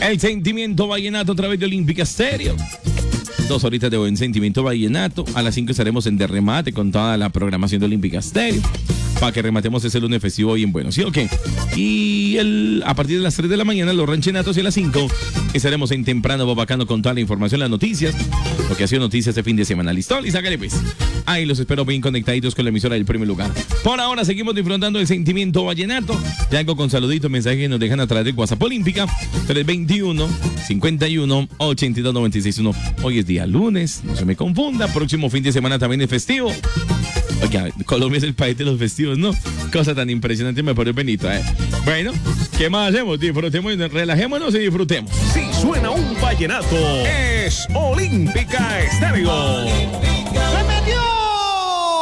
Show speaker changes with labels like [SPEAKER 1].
[SPEAKER 1] El sentimiento vallenato a través de Olímpica Stereo. 2 horitas de buen sentimiento vallenato. A las 5 estaremos en derremate con toda la programación de Olímpica Stereo, para que rematemos ese lunes festivo bien bueno, ¿sí o qué? Y a partir de las 3 de la mañana, los ranchenatos, y a las 5 estaremos en temprano babacano con toda la información, las noticias, lo que ha sido noticias este fin de semana. ¿Listo? Y sácale pues. Ahí los espero bien conectaditos con la emisora del primer lugar. Por ahora seguimos disfrutando del sentimiento vallenato. Ya algo con saluditos, mensajes que nos dejan a través de WhatsApp Olímpica 321-51-82-96-1. Hoy es día lunes, no se me confunda. Próximo fin de semana también es festivo. Oiga, Colombia es el país de los festivos, ¿no? Cosa tan impresionante, me parece Benito, ¿eh? Bueno, ¿qué más hacemos? Disfrutemos, relajémonos y disfrutemos.
[SPEAKER 2] Si suena un vallenato, es Olímpica Estéreo.